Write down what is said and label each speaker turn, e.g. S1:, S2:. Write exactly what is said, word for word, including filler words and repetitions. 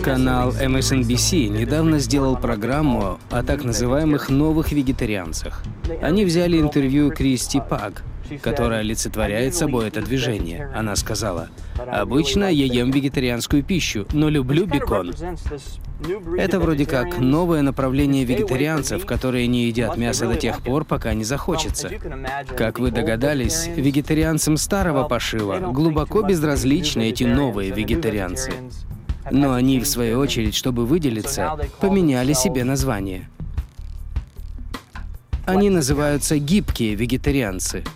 S1: Канал эм эс эн би си недавно сделал программу о так называемых новых вегетарианцах. Они взяли интервью Кристи Пак, которая олицетворяет собой это движение. Она сказала: «Обычно я ем вегетарианскую пищу, но люблю бекон». Это вроде как новое направление вегетарианцев, которые не едят мясо до тех пор, пока не захочется. Как вы догадались, вегетарианцам старого пошива глубоко безразличны эти новые вегетарианцы. Но они, в свою очередь, чтобы выделиться, поменяли себе название. Они называются гибкие вегетарианцы.